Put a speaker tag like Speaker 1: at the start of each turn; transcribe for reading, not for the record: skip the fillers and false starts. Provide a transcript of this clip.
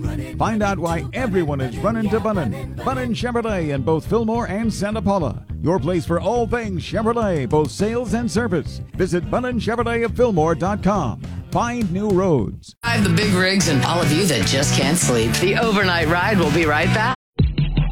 Speaker 1: Find out why everyone is running to Bunnin. Bunnin Chevrolet in both Fillmore and Santa Paula. Your place for all things Chevrolet, both sales and service. Visit BunninChevrolet of Find new roads.
Speaker 2: The big rigs and all of you that just can't sleep. The overnight ride will be right back.